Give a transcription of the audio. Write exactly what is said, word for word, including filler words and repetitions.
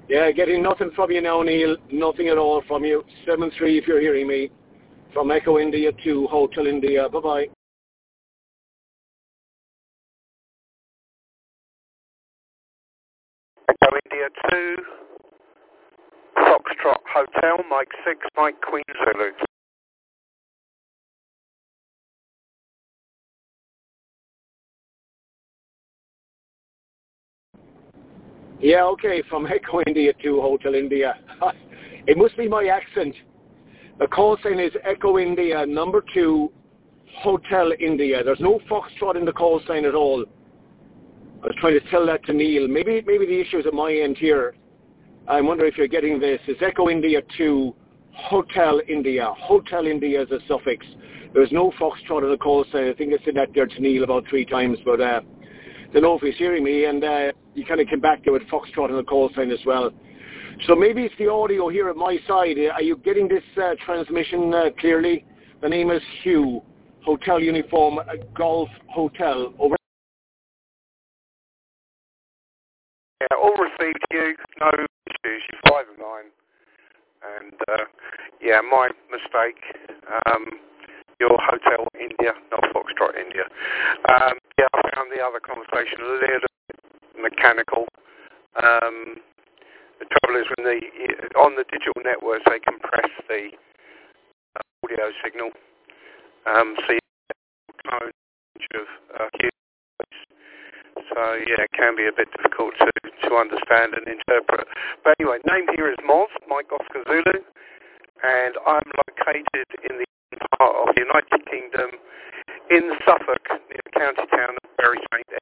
Yeah, getting nothing from you now, Neil. Nothing at all from you. seven three if you're hearing me. From Echo India to Hotel India. Bye-bye. Echo India two, Foxtrot Hotel, Mike six, Mike Queen Zulu. Yeah, okay, from Echo India to Hotel India. It must be my accent. The call sign is Echo India, number two, Hotel India. There's no Foxtrot in the call sign at all. I was trying to tell that to Neil. Maybe maybe the issue is at my end here. I wonder if you're getting this. It's Echo India two, Hotel India. Hotel India is a suffix. There's no Foxtrot in the call sign. I think I said that there to Neil about three times, but uh, I don't know if he's hearing me, and uh, you kind of came back there with Foxtrot in the call sign as well. So maybe it's the audio here at my side. Are you getting this uh, transmission uh, clearly? The name is Hugh, Hotel Uniform Golf Hotel. Over. Yeah, all received, Hugh. No issues. You're five of nine. And, uh, yeah, my mistake. Um, your Hotel India, not Foxtrot India. Um, yeah, I found the other conversation a little bit mechanical. Um, the trouble is when the on the digital networks they compress the audio signal. Um, so you get a range of uh, cues. So yeah, it can be a bit difficult to, to understand and interpret. But anyway, name here is Moz, Mike Oscar Zulu, and I'm located in the part of the United Kingdom in Suffolk, near the county town of Bury Saint